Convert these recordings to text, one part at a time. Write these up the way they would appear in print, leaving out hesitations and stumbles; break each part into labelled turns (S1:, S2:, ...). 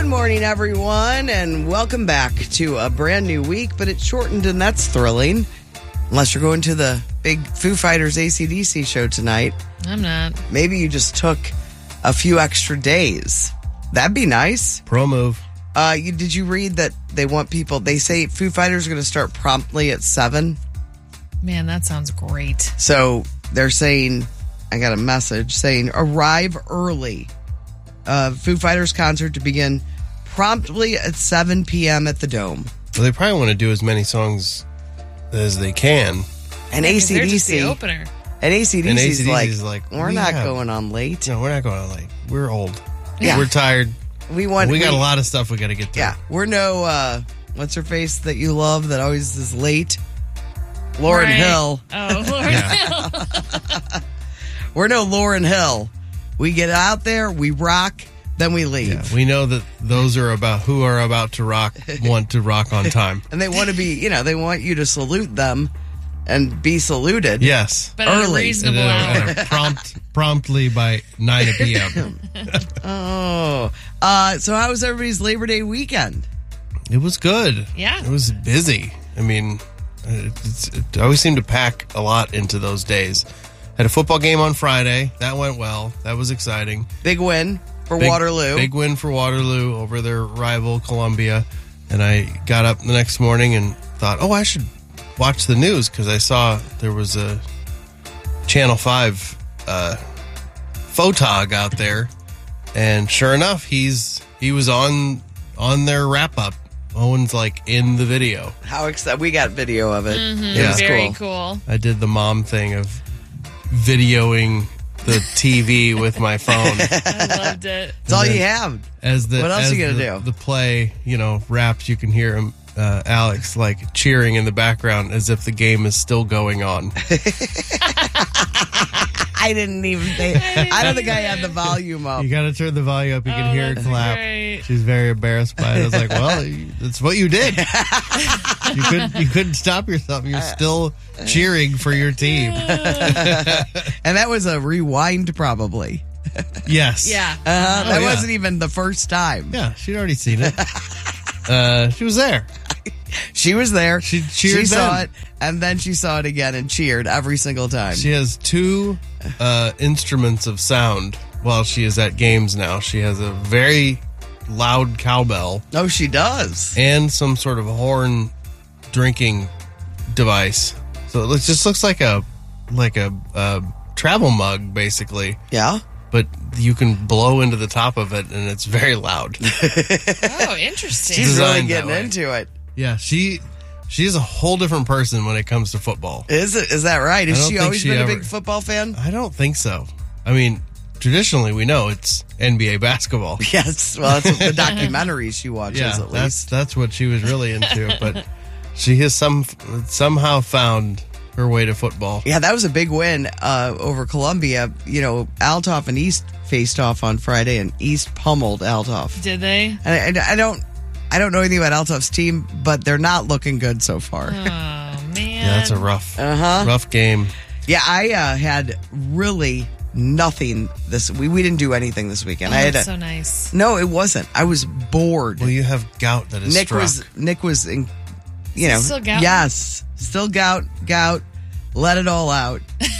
S1: Good morning, everyone, and welcome back to a brand new week, but it's shortened and that's thrilling. Unless you're going to the big Foo Fighters AC/DC show tonight.
S2: I'm not.
S1: Maybe you just took a few extra days. That'd be nice.
S3: Pro move.
S1: Did you read that they say Foo Fighters are going to start promptly at 7?
S2: Man, that sounds great.
S1: So they're saying, I got a message saying, arrive early. Foo Fighters concert to begin promptly at 7 p.m. at the Dome.
S3: Well, they probably want to do as many songs as they can.
S1: And
S2: They're just the
S1: AC/DC,
S2: opener.
S1: and AC/DC is
S3: like,
S1: we're not going on late.
S3: No, we're not going on late. We're old.
S1: Yeah.
S3: We're tired.
S1: We
S3: got a lot of stuff we got to get through.
S1: Yeah, we're no, what's her face that you love that always is late? Lauryn Hill.
S2: Oh, Lauryn Hill.
S1: We're no Lauryn Hill. We get out there, we rock, then we leave.
S3: Yeah, we know that those are who are about to rock, want to rock on time.
S1: And they want to be, they want you to salute them and be saluted.
S3: Yes.
S2: But at a
S1: Early.
S2: reasonable hour.
S3: Promptly by 9 p.m.
S1: Oh. So how was everybody's Labor Day weekend?
S3: It was good.
S2: Yeah.
S3: It was busy. I mean, it always seemed to pack a lot into those days. Had a football game on Friday. That went well. That was exciting.
S1: Big win for Waterloo.
S3: Big win for Waterloo over their rival Columbia. And I got up the next morning and thought, I should watch the news because I saw there was a Channel 5 photog out there. And sure enough, he was on their wrap-up. Owen's in the video.
S1: How excited. We got video of it.
S2: Mm-hmm.
S1: It was
S2: Very
S1: cool.
S2: cool.
S3: I did the mom thing of videoing the TV with my phone.
S2: I loved it.
S1: It's all you have. What else are you going to do?
S3: The play, wraps, you can hear him, Alex, cheering in the background as if the game is still going on.
S1: I didn't even think. I don't think I had the volume up.
S3: You got to turn the volume up. You can hear her
S2: that's
S3: clap.
S2: great.
S3: She's very embarrassed by it. I was like, well, that's what you did. You couldn't stop yourself. You're still cheering for your team.
S1: And that was a rewind, probably.
S3: Yes.
S2: Yeah.
S1: That wasn't even the first time.
S3: Yeah, she'd already seen it. She was there.
S1: She was there.
S3: She cheered.
S1: She saw it, and then she saw it again and cheered every single time.
S3: She has two instruments of sound while she is at games now. She has a very loud cowbell.
S1: Oh, she does.
S3: And some sort of horn drinking device. So it just looks like a travel mug, basically.
S1: Yeah.
S3: But you can blow into the top of it, and it's very loud.
S2: Oh, interesting.
S1: She's really
S3: Designed that
S1: getting
S3: way.
S1: into it.
S3: Yeah, she's a whole different person when it comes to football.
S1: Is that right? Has
S3: I don't
S1: she
S3: think
S1: always
S3: she
S1: been a
S3: ever-
S1: big football fan?
S3: I don't think so. I mean, traditionally we know it's NBA basketball.
S1: Yes. Well, that's what the documentaries she watches,
S3: Yeah,
S1: at least.
S3: that's what she was really into. But she has somehow found her way to football.
S1: Yeah, that was a big win over Columbia. Althoff and East faced off on Friday, and East pummeled Althoff.
S2: Did they?
S1: And I don't know anything about Althoff's team, but they're not looking good so far.
S2: Oh, man.
S3: Yeah, that's a rough game.
S1: Yeah, I had really nothing we didn't do anything this weekend.
S2: Oh,
S1: I had
S2: that's so nice.
S1: No, it wasn't. I was bored.
S3: Well, you have gout that is
S1: Nick was in,
S2: Still gout?
S1: Yes, still gout. Let it all out.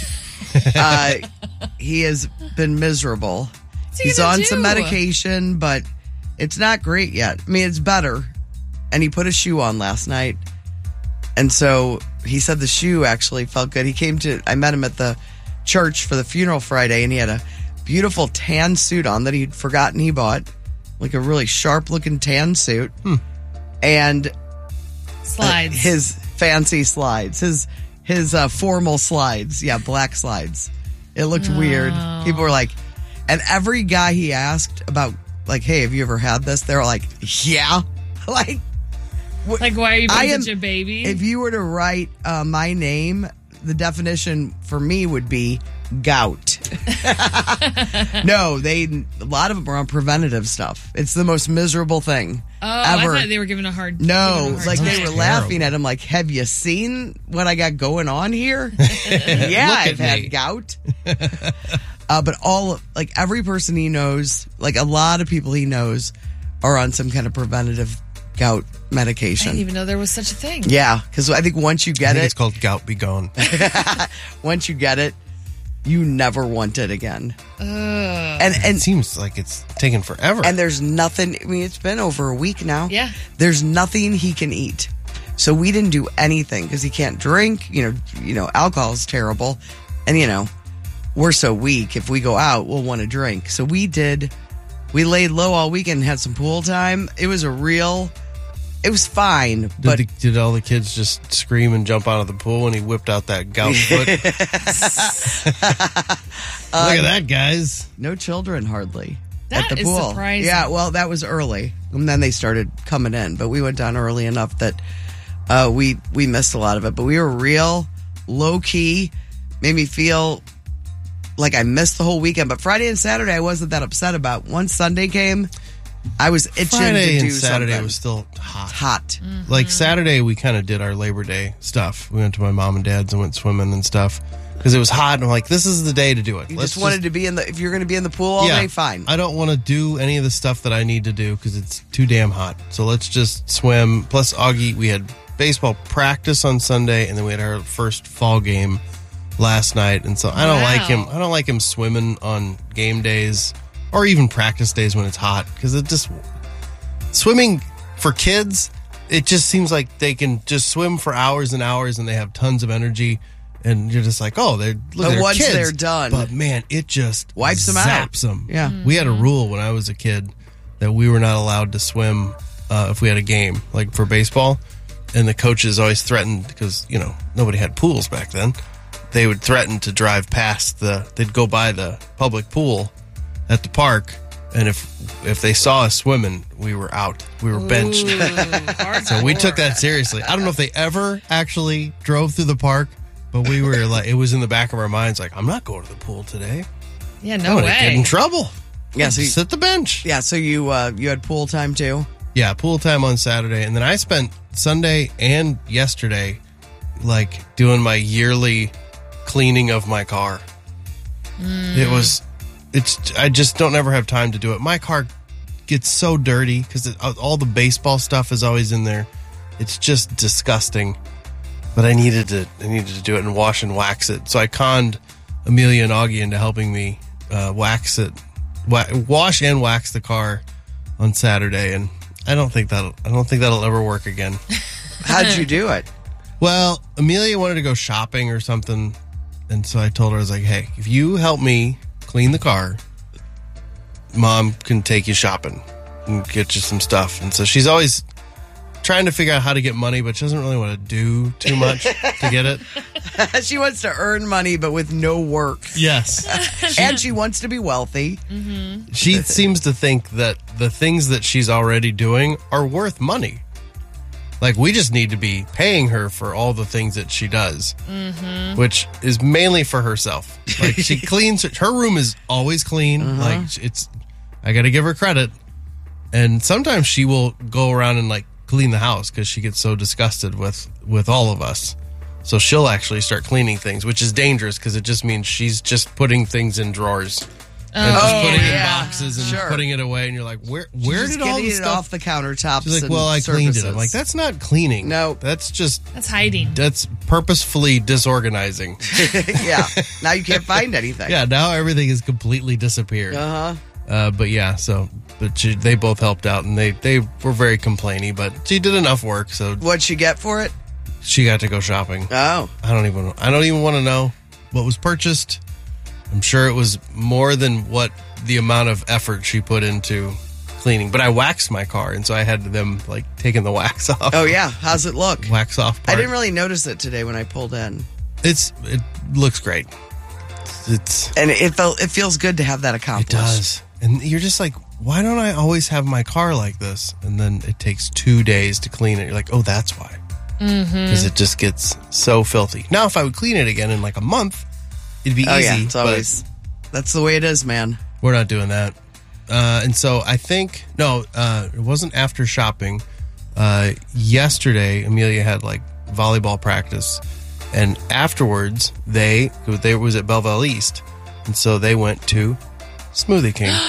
S1: He has been miserable. He's on some medication, but it's not great yet. I mean, it's better. And he put a shoe on last night. And so he said the shoe actually felt good. I met him at the church for the funeral Friday, and he had a beautiful tan suit on that he'd forgotten he bought. Like a really sharp looking tan suit. And
S2: Slides.
S1: his fancy slides. His formal slides. Yeah, black slides. It looked weird. People were like, and every guy he asked about, hey, have you ever had this? They were like, yeah.
S2: Why are you being such a baby?
S1: If you were to write my name, the definition for me would be gout. No, a lot of them are on preventative stuff. It's the most miserable thing ever.
S2: I thought they were giving a hard
S1: No,
S2: time.
S1: they were laughing at him like, have you seen what I got going on here? Yeah, I've had gout. But every person he knows, a lot of people he knows, are on some kind of preventative gout medication.
S2: I didn't even know there was such a thing.
S1: Yeah, because I think once you get
S3: it's called Gout Be Gone.
S1: Once you get it, you never want it again. And
S3: it seems like it's taken forever.
S1: And there's nothing. I mean, it's been over a week now.
S2: Yeah.
S1: There's nothing he can eat. So we didn't do anything because he can't drink. You know, alcohol is terrible, and we're so weak. If we go out, we'll want to drink. So we laid low all weekend, had some pool time. It was fine. But
S3: did all the kids just scream and jump out of the pool when he whipped out that gout foot? Look at that, guys.
S1: No children hardly
S2: that
S1: at the pool.
S2: Surprising.
S1: Yeah, well, that was early. And then they started coming in. But we went down early enough that we missed a lot of it. But we were real low-key. Made me feel like I missed the whole weekend. But Friday and Saturday, I wasn't that upset about. Once Sunday came, I was itching
S3: Friday
S1: to do
S3: and Saturday
S1: something.
S3: Was still hot.
S2: Mm-hmm.
S3: Like Saturday, we kind of did our Labor Day stuff. We went to my mom and dad's and went swimming and stuff because it was hot. And I'm like, this is the day to do it.
S1: You just wanted to be if you're going to be in the pool all day, fine.
S3: I don't want to do any of the stuff that I need to do because it's too damn hot. So let's just swim. Plus, Augie, we had baseball practice on Sunday, and then we had our first fall game last night. And so I don't like him. I don't like him swimming on game days or even practice days when it's hot because it just swimming for kids. It just seems like they can just swim for hours and hours, and they have tons of energy. And you're just like, oh, they're
S1: once
S3: kids.
S1: they're done,
S3: but man, it just
S1: wipes them
S3: zaps
S1: out.
S3: them.
S1: Yeah,
S3: we had a rule when I was a kid that we were not allowed to swim if we had a game, like for baseball. And the coaches always threatened because nobody had pools back then. They would threaten to drive past they'd go by the public pool at the park, and if they saw us swimming, we were out. We were benched. So we took that seriously. I don't know if they ever actually drove through the park, but we were like, it was in the back of our minds, like, I'm not going to the pool today.
S2: Yeah, no way.
S3: Get in trouble.
S1: Yeah, so
S3: sit the bench.
S1: Yeah, so you had pool time too?
S3: Yeah, pool time on Saturday, and then I spent Sunday and yesterday like doing my yearly cleaning of my car. I just don't ever have time to do it. My car gets so dirty because all the baseball stuff is always in there. It's just disgusting. But I needed to do it and wash and wax it. So I conned Amelia and Augie into helping me wash and wax the car on Saturday, and I don't think that'll ever work again.
S1: How'd you do it?
S3: Well, Amelia wanted to go shopping or something, and so I told her, I was like, hey, if you help me clean the car, Mom can take you shopping and get you some stuff. And so she's always trying to figure out how to get money, but she doesn't really want to do too much to get it.
S1: She wants to earn money, but with no work.
S3: Yes.
S1: And she wants to be wealthy.
S2: Mm-hmm.
S3: She seems to think that the things that she's already doing are worth money. Like, we just need to be paying her for all the things that she does, which is mainly for herself. Like, she cleans, her room is always clean. Like, I got to give her credit. And sometimes she will go around and like clean the house because she gets so disgusted with all of us. So she'll actually start cleaning things, which is dangerous because it just means she's just putting things in drawers. And just putting it in boxes and putting it away, and you're like, where did all this stuff
S1: off the countertops?
S3: She's like, well, I cleaned it. I'm like, that's not cleaning.
S1: No,
S3: that's
S2: hiding.
S3: That's purposefully disorganizing.
S1: Yeah, now you can't find anything.
S3: Yeah, now everything has completely disappeared. But yeah, they both helped out, and they were very complainy, but she did enough work. So
S1: what'd she get for it?
S3: She got to go shopping.
S1: Oh,
S3: I don't even want to know what was purchased. I'm sure it was more than what the amount of effort she put into cleaning. But I waxed my car, and so I had them like taking the wax off.
S1: Oh yeah, how's it look?
S3: Wax off part.
S1: I didn't really notice it today when I pulled in.
S3: It looks great.
S1: And it feels good to have that accomplished.
S3: It does. And you're just like, why don't I always have my car like this? And then it takes 2 days to clean it. You're like, oh, that's why. Because it just gets so filthy. Now, if I would clean it again in like a month, it'd be easy.
S1: Yeah, it's always, that's the way it is, man.
S3: We're not doing that. And so I think, it wasn't after shopping. Yesterday, Amelia had like volleyball practice. And afterwards, they was at Belleville East. And so they went to Smoothie King.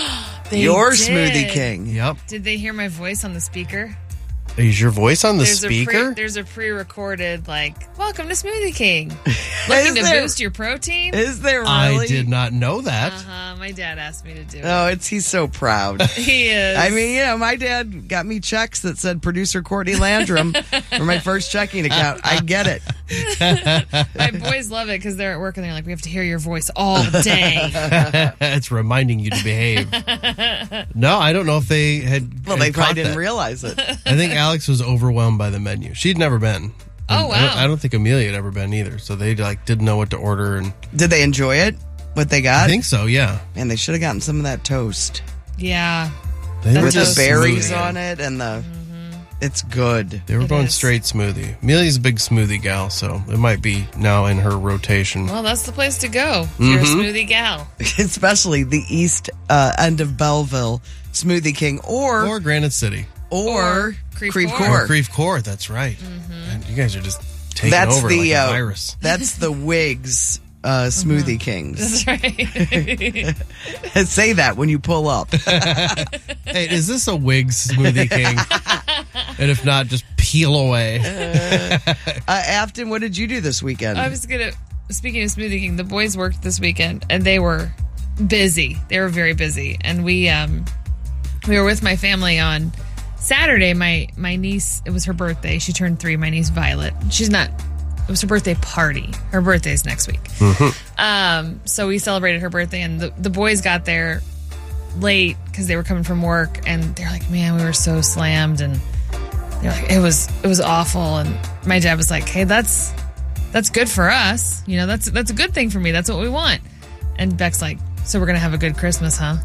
S1: Your Smoothie King.
S3: Yep.
S2: Did they hear my voice on the speaker?
S3: Is your voice on the speaker?
S2: There's a pre-recorded, welcome to Smoothie King. Looking to boost your protein?
S1: Is there really?
S3: I did not know that.
S2: My dad asked me to do it.
S1: Oh, he's so proud.
S2: He is.
S1: I mean, my dad got me checks that said producer Courtney Landrum for my first checking account. I get it.
S2: My boys love it because they're at work and they're like, we have to hear your voice all day.
S3: It's reminding you to behave. No, I don't know if they had.
S1: Well, they probably didn't realize it.
S3: I think Alex was overwhelmed by the menu. She'd never been.
S2: Oh, wow.
S3: I don't think Amelia had ever been either. So they didn't know what to order. And
S1: did they enjoy it? What they got?
S3: I think so, yeah.
S1: Man, they should have gotten some of that toast.
S2: Yeah.
S1: With the berries on it and it's good.
S3: They were going straight smoothie. Amelia's a big smoothie gal, so it might be now in her rotation.
S2: Well, that's the place to go if you're a smoothie gal.
S1: Especially the east end of Belleville, Smoothie King, or
S3: Granite City.
S1: Or Creve Coeur.
S3: Or Creve Coeur, that's right. Man, you guys are just taking over like a virus.
S1: That's the Wigs Smoothie Kings.
S2: That's right.
S1: Say that when you pull up.
S3: Hey, is this a Wigs Smoothie King? And if not, just peel away.
S1: Afton, what did you do this weekend?
S2: Speaking of Smoothie King, the boys worked this weekend and they were busy. They were very busy. And we were with my family on Saturday. My niece, it was her birthday. She turned 3, my niece Violet. It was her birthday party. Her birthday's next week. So we celebrated her birthday, and the boys got there late because they were coming from work, and they're like, man, we were so slammed, and they're like, it was awful. And my dad was like, hey, that's good for us. You know, that's a good thing for me. That's what we want. And Beck's like, so we're going to have a good Christmas, huh?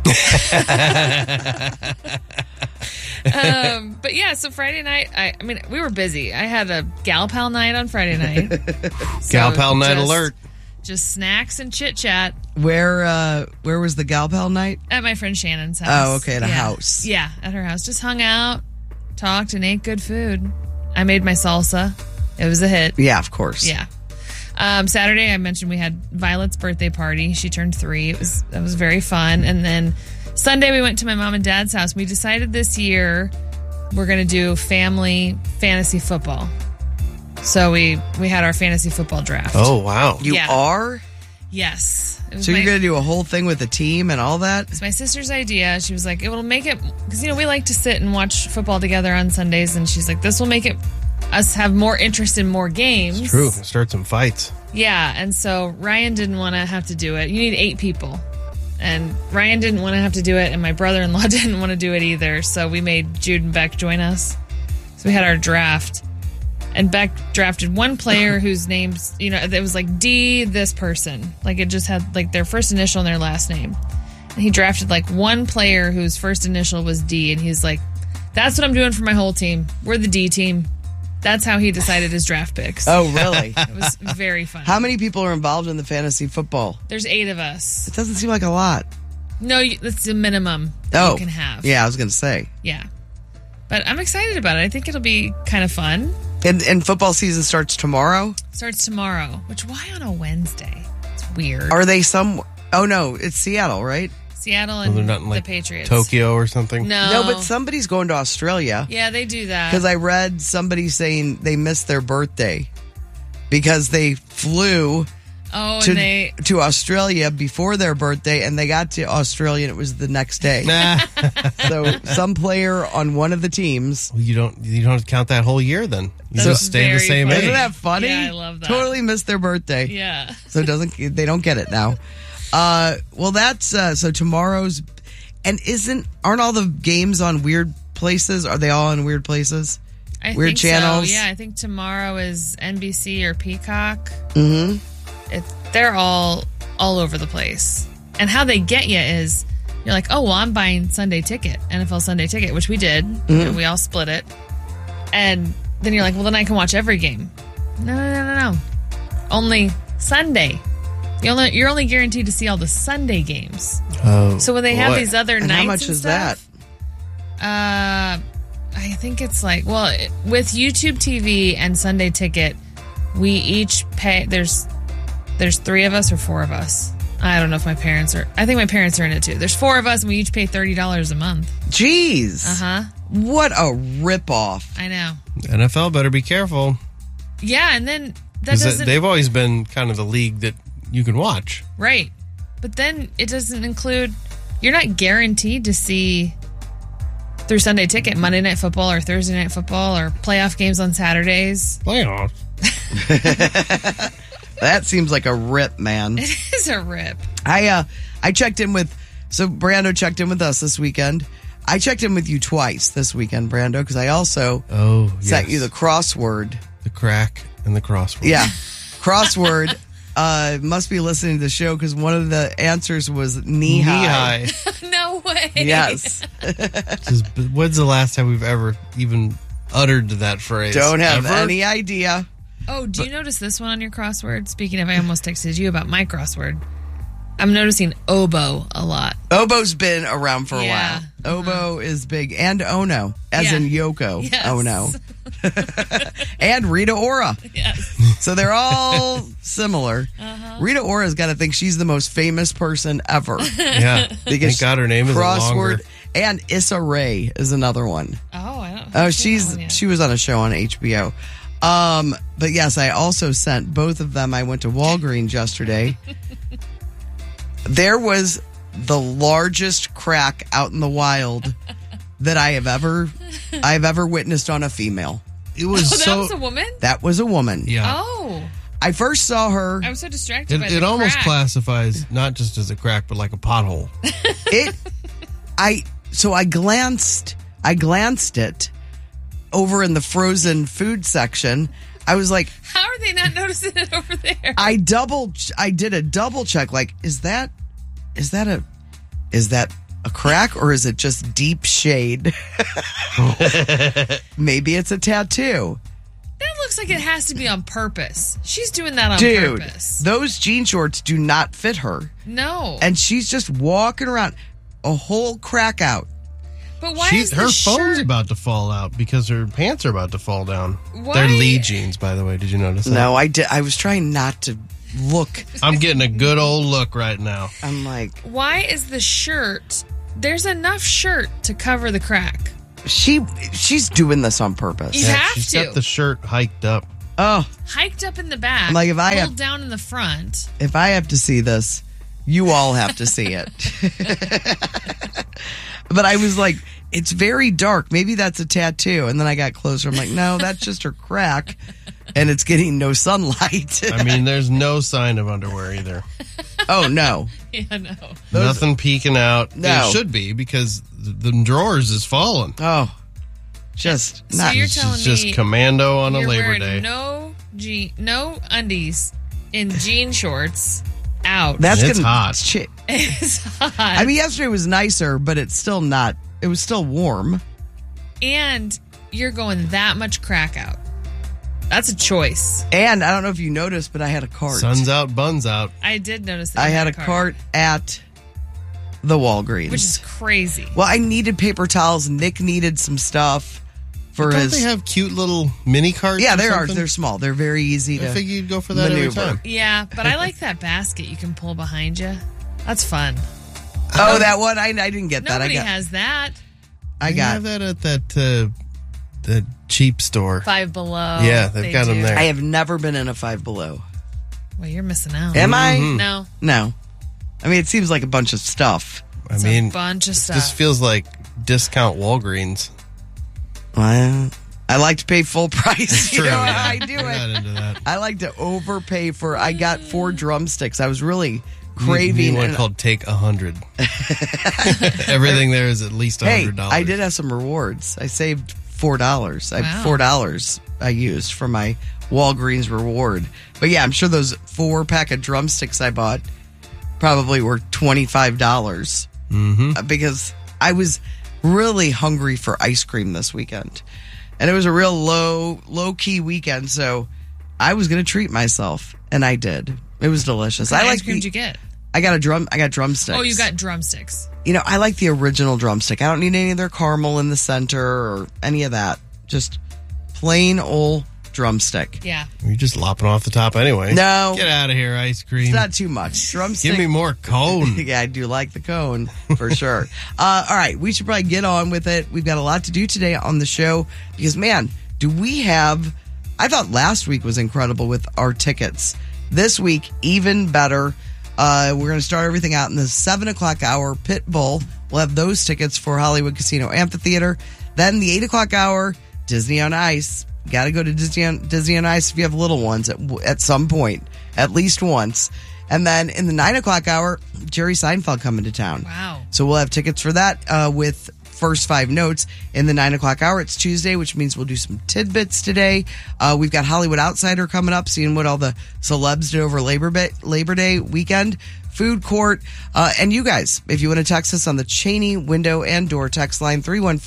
S2: But yeah, so Friday night, I mean, we were busy. I had a Gal Pal night on Friday night.
S3: Gal Pal night alert.
S2: Just snacks and chit chat.
S1: Where was the Gal Pal night?
S2: At my friend Shannon's house.
S1: Oh, okay, at a house.
S2: Yeah, at her house. Just hung out, talked, and ate good food. I made my salsa. It was a hit.
S1: Yeah, of course.
S2: Yeah. Saturday, I mentioned we had Violet's birthday party. She turned 3. That was very fun. And then Sunday, we went to my mom and dad's house. We decided this year we're going to do family fantasy football. So we had our fantasy football draft.
S3: Oh, wow.
S1: You are?
S2: Yes.
S1: So you're going to do a whole thing with the team and all that?
S2: It's my sister's idea. She was like, it will make it, because, we like to sit and watch football together on Sundays. And she's like, this will make us have more interest in more games.
S3: It's true. Start some fights.
S2: Yeah. And so Ryan didn't want to have to do it. You need 8 people. And Ryan didn't want to have to do it, and my brother-in-law didn't want to do it either. So we made Jude and Beck join us. So we had our draft. And Beck drafted one player whose name's, it was like D, this person. Like it just had like their first initial and their last name. And he drafted like one player whose first initial was D. And he's like, that's what I'm doing for my whole team. We're the D team. That's how he decided his draft picks.
S1: Oh, really?
S2: It was very fun.
S1: How many people are involved in the fantasy football?
S2: There's 8 of us.
S1: It doesn't seem like a lot.
S2: No, that's the minimum you can have.
S1: Yeah, I was going to say.
S2: Yeah. But I'm excited about it. I think it'll be kind of fun.
S1: And football season starts tomorrow?
S2: Starts tomorrow. Which, why on a Wednesday? It's weird.
S1: Are they Oh, no, it's Seattle, right?
S2: Seattle and
S3: they're not in,
S2: the Patriots.
S3: Tokyo or something?
S2: No,
S1: but somebody's going to Australia.
S2: Yeah, they do that.
S1: Because I read somebody saying they missed their birthday because they flew to Australia before their birthday, and they got to Australia and it was the next day. So some player on one of the teams.
S3: Well, you don't count that whole year then. You just stay the same age.
S1: Isn't that funny?
S2: Yeah, I love that.
S1: Totally missed their birthday.
S2: Yeah.
S1: So they don't get it now. Well, that's so tomorrow's, and aren't all the games on weird places? Are they all on weird places?
S2: Weird
S1: channels?
S2: So. Yeah, I think tomorrow is NBC or Peacock.
S1: Mm-hmm.
S2: They're all over the place. And how they get you is you're like, oh, well, I'm buying NFL Sunday ticket, which we did.
S1: Mm-hmm.
S2: And we all split it. And then you're like, well, then I can watch every game. No. Only Sunday. You're only guaranteed to see all the Sunday games.
S3: Oh,
S2: so when they have these other nights,
S1: how much is that?
S2: I think it's like, well, with YouTube TV and Sunday Ticket, we each pay. There's 3 of us or 4 of us I don't know if my parents are. I think my parents are in it too. There's 4 of us, and we each pay $30 a month.
S1: Jeez. What a ripoff.
S2: I know.
S3: NFL better be careful.
S2: Yeah, and then that doesn't.
S3: They've always been kind of the league that you can watch.
S2: Right. But then it doesn't include. You're not guaranteed to see through Sunday Ticket Monday Night Football or Thursday Night Football or playoff games on Saturdays.
S3: Playoffs.
S1: That seems like a rip, man.
S2: It is a rip.
S1: I checked in with, so Brando checked in with us this weekend. I checked in with you twice this weekend, Brando, because I also sent you the crossword.
S3: The crack and the crossword.
S1: Yeah. Crossword. Must be listening to the show because one of the answers was knee-high.
S2: No way.
S1: Yes.
S3: When's the last time we've ever even uttered that phrase?
S1: Don't have any idea.
S2: Oh, do you notice this one on your crossword? Speaking of, I almost texted you about my crossword. I'm noticing oboe a lot.
S1: Oboe's been around for a while. Oboe is big. And Ono, as in Yoko Ono. And Rita Ora.
S2: Yes.
S1: So they're all similar. Rita Ora's got to think she's the most famous person ever.
S3: Yeah.
S1: Because
S3: thank God her name is longer.
S1: And Issa Rae is another one.
S2: Oh, I don't.
S1: Oh, she was on a show on HBO. But yes, I also sent both of them. I went to Walgreens yesterday. There was the largest crack out in the wild that I've ever witnessed on a female.
S3: It was
S2: that was a woman?
S1: That was a woman.
S3: Yeah.
S2: Oh.
S1: I first saw her.
S2: I was so distracted by the
S3: It almost
S2: crack.
S3: classifies not just as a crack, but like a pothole.
S1: I glanced it over in the frozen food section. I was like,
S2: how are they not noticing it over there?
S1: I did a double check. Like, is that a crack or is it just deep shade? Maybe it's a tattoo.
S2: That looks like it has to be on purpose. She's doing that on purpose.
S1: Those jean shorts do not fit her.
S2: No.
S1: And she's just walking around, a whole crack out.
S2: But why is
S3: her
S2: the
S3: phone's
S2: shirt...
S3: about to fall out because her pants are about to fall down.
S2: Why?
S3: They're Lee jeans, by the way. Did you notice that?
S1: No, I did. I was trying not to look.
S3: I'm getting a good old look right now.
S1: I'm like,
S2: why is the shirt? There's enough shirt to cover the crack.
S1: She's doing this on purpose.
S2: You have
S3: she's
S2: to.
S3: got the shirt hiked up.
S1: Oh,
S2: hiked up in the back.
S1: I'm like,
S2: pulled down in the front.
S1: If I have to see this, you all have to see it. But I was like, it's very dark. Maybe that's a tattoo. And then I got closer. I'm like, no, that's just her crack. And it's getting no sunlight.
S3: I mean, there's no sign of underwear either.
S1: Oh, no.
S2: Yeah, no.
S3: Nothing peeking out.
S1: No.
S3: It should be because the drawers is falling.
S1: Oh, just
S2: So
S1: not.
S2: you're
S3: It's
S2: telling
S3: just
S2: me
S3: commando on a
S2: you're
S3: Labor
S2: wearing
S3: Day.
S2: no undies in jean shorts out.
S1: That's
S3: It's
S1: gonna,
S3: hot.
S2: It's hot.
S1: I mean, yesterday was nicer, but it's still not. It was still warm.
S2: And you're going that much crack out. That's a choice.
S1: And I don't know if you noticed, but I had a cart.
S3: Sun's out, buns out.
S2: I did notice that.
S1: I
S2: you
S1: had a cart at the Walgreens.
S2: which is crazy.
S1: Well, I needed paper towels. Nick needed some stuff for
S3: Don't
S1: his.
S3: they have cute little mini carts?
S1: Yeah,
S3: or
S1: there are.
S3: something?
S1: They're small. They're very easy
S3: I
S1: to.
S3: figure you'd go for that
S1: maneuver.
S3: every time.
S2: Yeah, but I like that basket you can pull behind you. That's fun.
S1: Oh, that one. I didn't get that.
S2: Nobody has that.
S1: I
S3: They
S1: got.
S3: have that at that cheap store.
S2: Five Below.
S3: Yeah, they've got them
S2: do.
S3: there.
S1: I have never been in a Five Below.
S2: Well, you're missing out.
S1: Am I?
S2: No.
S1: No. I mean, it seems like a bunch of stuff.
S3: I
S2: It's
S3: mean,
S2: a bunch of stuff.
S3: this feels like discount Walgreens.
S1: Well, I like to pay full price.
S3: True.
S1: You know how
S3: yeah.
S1: I do
S3: We're not
S1: it.
S3: into that.
S1: I like to overpay for. I got 4 drumsticks. I was really
S3: Need
S1: craving.
S3: one
S1: and-
S3: called Take 100. Everything there is at least $100.
S1: Hey, I did have some rewards. I saved $4. I
S2: Wow.
S1: $4 I used for my Walgreens reward. But yeah, I'm sure those 4-pack of drumsticks I bought probably were $25 because I was really hungry for ice cream this weekend, and it was a real low key weekend. So I was going to treat myself, and I did. It was delicious.
S2: What
S1: I
S2: kind of
S1: like
S2: ice cream did you get?
S1: I got drumsticks.
S2: Oh, you got drumsticks.
S1: You know, I like the original drumstick. I don't need any of their caramel in the center or any of that. Just plain old drumstick.
S2: Yeah.
S3: You're just lopping off the top anyway.
S1: No.
S3: Get out of here, ice cream.
S1: It's not too much. Drumstick.
S3: Give me more cone.
S1: Yeah, I do like the cone for sure. All right, we should probably get on with it. We've got a lot to do today on the show because, man, do we have... I thought last week was incredible with our tickets. This week, even better. We're going to start everything out in the 7 o'clock hour. Pitbull. We'll have those tickets for Hollywood Casino Amphitheater. Then the 8 o'clock hour, Disney on Ice. Got to go to Disney on Ice if you have little ones at some point, at least once. And then in the 9 o'clock hour, Jerry Seinfeld coming to town.
S2: Wow.
S1: So we'll have tickets for that with first 5 notes in the 9 o'clock hour. It's Tuesday, which means we'll do some tidbits today. We've got Hollywood Outsider coming up, seeing what all the celebs did over Labor Day weekend. Food court. And you guys, if you want to text us on the Cheney window and door text line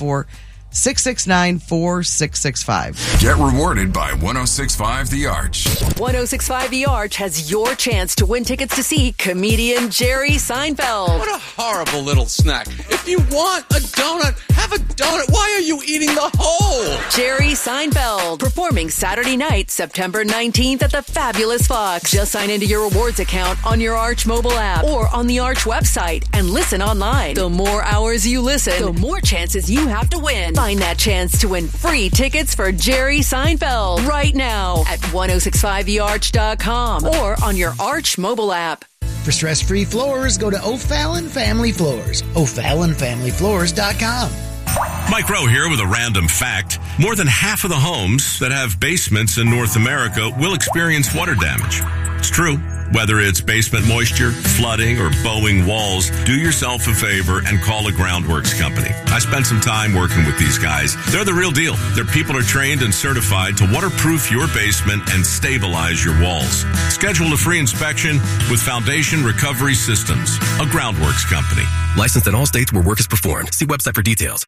S1: 314-669-4665.
S4: Get rewarded by 106.5 The Arch.
S5: 106.5 The Arch has your chance to win tickets to see comedian Jerry Seinfeld.
S6: What a horrible little snack. If you want a donut, have a donut. Why are you eating the whole?
S5: Jerry Seinfeld, performing Saturday night, September 19th at the Fabulous Fox. Just sign into your rewards account on your Arch mobile app or on the Arch website and listen online. The more hours you listen, the more chances you have to win. Find that chance to win free tickets for Jerry Seinfeld right now at 1065thearch.com or on your Arch mobile app.
S7: For stress-free floors, go to O'Fallon Family Floors. O'FallonFamilyFloors.com.
S8: Mike Rowe here with a random fact. More than half of the homes that have basements in North America will experience water damage. It's true. Whether it's basement moisture, flooding, or bowing walls, do yourself a favor and call a Groundworks company. I spent some time working with these guys. They're the real deal. Their people are trained and certified to waterproof your basement and stabilize your walls. Schedule a free inspection with Foundation Recovery Systems, a Groundworks company.
S9: Licensed in all states where work is performed. See website for details.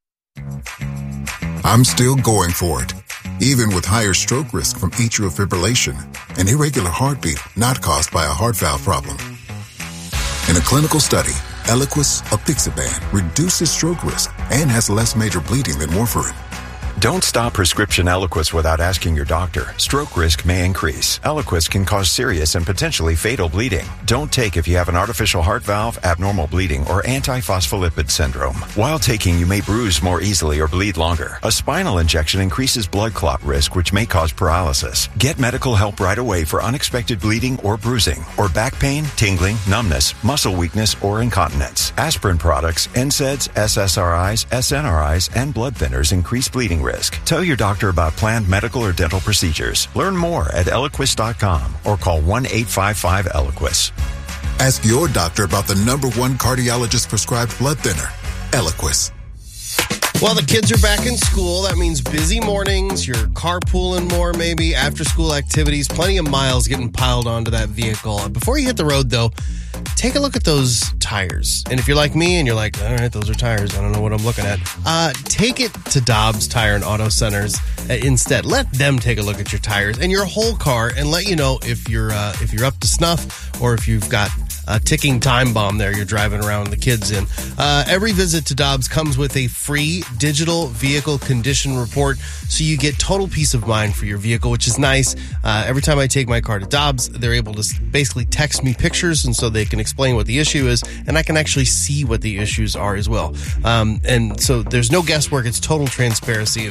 S4: I'm still going for it, even with higher stroke risk from atrial fibrillation, an irregular heartbeat not caused by a heart valve problem. In a clinical study, Eliquis apixaban reduces stroke risk and has less major bleeding than warfarin.
S10: Don't stop prescription Eliquis without asking your doctor. Stroke risk may increase. Eliquis can cause serious and potentially fatal bleeding. Don't take if you have an artificial heart valve, abnormal bleeding, or antiphospholipid syndrome. While taking, you may bruise more easily or bleed longer. A spinal injection increases blood clot risk, which may cause paralysis. Get medical help right away for unexpected bleeding or bruising, or back pain, tingling, numbness, muscle weakness, or incontinence. Aspirin products, NSAIDs, SSRIs, SNRIs, and blood thinners increase bleeding risk. Tell your doctor about planned medical or dental procedures. Learn more at Eliquis.com or call 1-855-ELIQUIS.
S4: Ask your doctor about the #1 cardiologist prescribed blood thinner, Eliquis.
S3: Well, the kids are back in school. That means busy mornings. You're carpooling more, maybe after-school activities. Plenty of miles getting piled onto that vehicle. Before you hit the road, though, take a look at those tires. And if you're like me and you're like, all right, those are tires, I don't know what I'm looking at. Take it to Dobbs Tire and Auto Centers instead. Let them take a look at your tires and your whole car and let you know if you're up to snuff or if you've got a ticking time bomb there you're driving around the kids in. Every visit to Dobbs comes with a free digital vehicle condition report, so you get total peace of mind for your vehicle, which is nice. Every time I take my car to Dobbs, they're able to basically text me pictures, and so they can explain what the issue is, and I can actually see what the issues are as well. And so there's no guesswork. It's total transparency,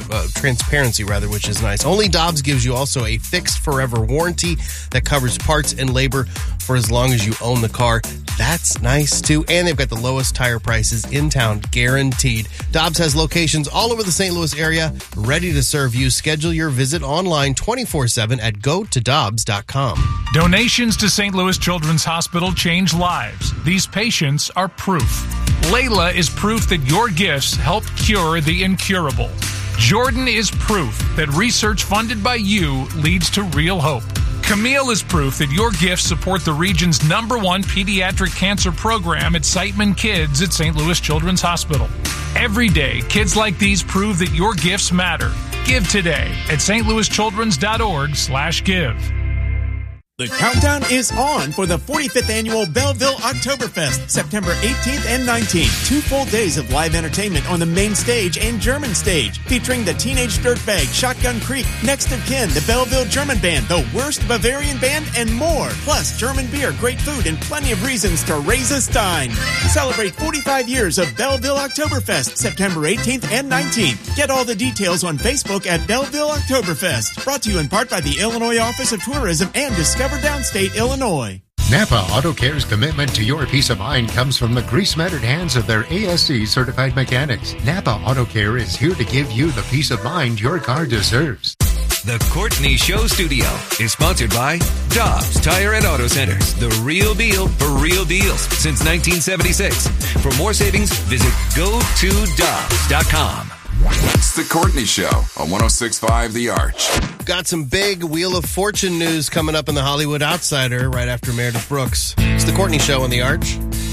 S3: which is nice. Only Dobbs gives you also a fixed forever warranty that covers parts and labor for as long as you own the car. That's nice too. And they've got the lowest tire prices in town, guaranteed. Dobbs has locations all over the St. Louis area, ready to serve you. Schedule your visit online 24/7 at gotodobbs.com.
S11: Donations to St. Louis Children's Hospital change lives. These patients are proof. Layla is proof that your gifts help cure the incurable. Jordan is proof that research funded by you leads to real hope. Camille is proof that your gifts support the region's #1 pediatric cancer program at Siteman Kids at St. Louis Children's Hospital. Every day, kids like these prove that your gifts matter. Give today at stlouischildrens.org/give.
S12: The countdown is on for the 45th annual Belleville Oktoberfest, September 18th and 19th. 2 full days of live entertainment on the main stage and German stage, featuring the Teenage Dirtbag, Shotgun Creek, Next of Kin, the Belleville German Band, the Worst Bavarian Band, and more. Plus, German beer, great food, and plenty of reasons to raise a stein. Celebrate 45 years of Belleville Oktoberfest, September 18th and 19th. Get all the details on Facebook at Belleville Oktoberfest. Brought to you in part by the Illinois Office of Tourism and Discover Downstate, Illinois.
S13: Napa Auto Care's commitment to your peace of mind comes from the grease-matted hands of their ASC certified mechanics. Napa Auto Care is here to give you the peace of mind your car deserves.
S14: The Courtney Show Studio is sponsored by Dobbs Tire and Auto Centers, the real deal for real deals since 1976. For more savings, visit GoToDobbs.com.
S15: It's the Courtney Show on 106.5 The Arch.
S3: Got some big Wheel of Fortune news coming up in the Hollywood Outsider right after Meredith Brooks. It's the Courtney Show on The Arch.